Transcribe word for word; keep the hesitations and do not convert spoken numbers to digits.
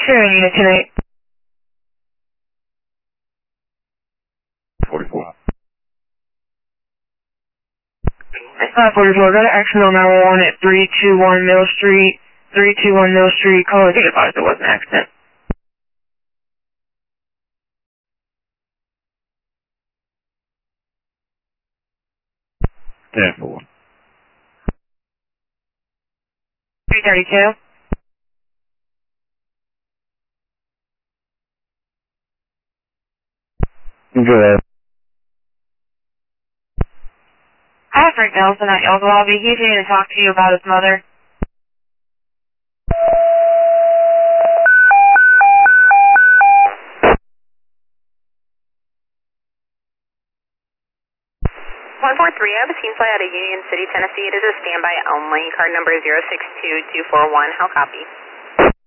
Sharing unit tonight. forty-four. five forty-four, got an accident on nine one one at three two one Mill Street. three two one Mill Street. Call it, get advised there was an accident. ten four. three thirty-two. Good. Hi, Frank Nelson at Yellow Lobby. He's here to talk to you about his mother. one four three, I have a scene flight out of Union City, Tennessee. It is a standby only. Card number zero six two two four one. How copy?